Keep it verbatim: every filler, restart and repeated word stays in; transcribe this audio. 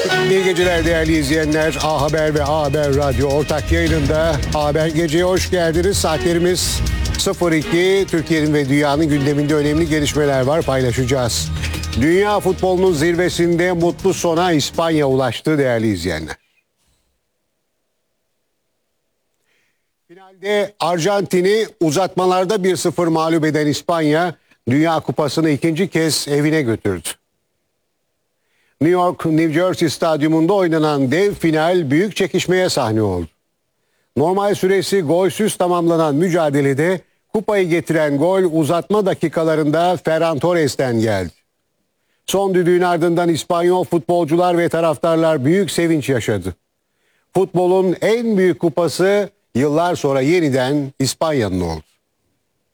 İyi geceler değerli izleyenler. A Haber ve A Haber Radyo ortak yayınında A Haber Gece'ye hoş geldiniz. Saatlerimiz sıfır iki. Türkiye'nin ve dünyanın gündeminde önemli gelişmeler var, paylaşacağız. Dünya futbolunun zirvesinde mutlu sona İspanya ulaştı değerli izleyenler. Finalde Arjantin'i uzatmalarda bir sıfır mağlup eden İspanya, Dünya Kupası'nı ikinci kez evine götürdü. New York, New Jersey stadyumunda oynanan dev final büyük çekişmeye sahne oldu. Normal süresi golsüz tamamlanan mücadelede kupayı getiren gol uzatma dakikalarında Ferran Torres'ten geldi. Son düdüğün ardından İspanyol futbolcular ve taraftarlar büyük sevinç yaşadı. Futbolun en büyük kupası yıllar sonra yeniden İspanya'nın oldu.